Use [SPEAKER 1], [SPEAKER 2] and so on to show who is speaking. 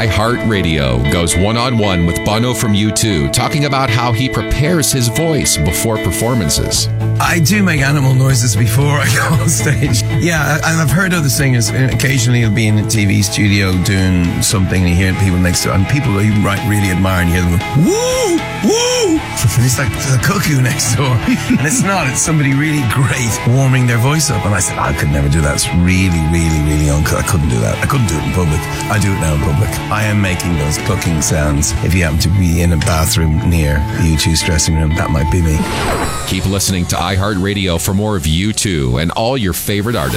[SPEAKER 1] iHeartRadio goes one-on-one with Bono from U2, talking about how he prepares his voice before performances.
[SPEAKER 2] I do make animal noises before I go on stage. Yeah, and I've heard other singers, occasionally you'll be in a TV studio doing something and you hear people next to it, and people you really admire, and you hear them go, woo, woo, and it's like a cuckoo next door. And it's not, it's somebody really great warming their voice up. And I said, I could never do that. It's really, really, really I couldn't do that. I couldn't do it in public. I do it now in public. I am making those clucking sounds. If you happen to be in a bathroom near U2's dressing room, that might be me.
[SPEAKER 1] Keep listening to iHeartRadio for more of U2 and all your favorite artists.